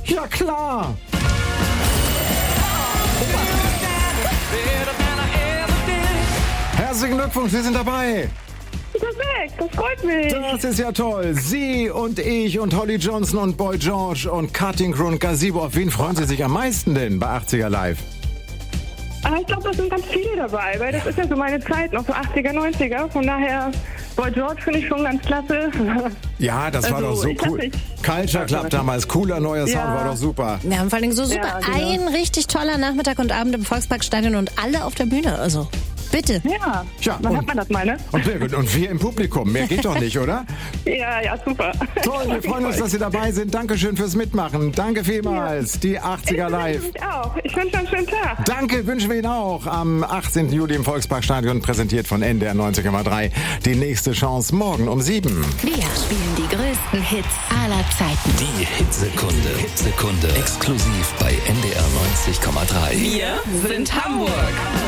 Ja, klar. Herzlichen Glückwunsch, wir sind dabei. Perfekt, das freut mich. Das ist ja toll. Sie und ich und Holly Johnson und Boy George und Cutting Crew und Gazebo. Auf wen freuen Sie sich am meisten denn bei 80er Live? Ich glaube, da sind ganz viele dabei, weil das ist ja so meine Zeit, noch so 80er, 90er. Von daher, Boy George finde ich schon ganz klasse. Ja, das war doch so cool. Culture Club damals, cooler neuer Sound, war doch super. Wir haben vor allem so super. Ja, genau. Ein richtig toller Nachmittag und Abend im Volksparkstadion und alle auf der Bühne. Also, bitte. Ja, Tja, dann hat man das mal, ne? Und sehr gut. Und wir im Publikum. Mehr geht doch nicht, oder? Ja, super. Toll, wir freuen uns, dass Sie dabei sind. Dankeschön fürs Mitmachen. Danke vielmals. Die 80er Live. Ich auch. Ich wünsche einen schönen Tag. Danke, wünschen wir Ihnen auch. Am 18. Juli im Volksparkstadion, präsentiert von NDR 90,3. Die nächste Chance morgen um 7. Wir spielen die größten Hits aller Zeiten. Die Hitsekunde. Exklusiv bei NDR 90,3. Wir sind Hamburg.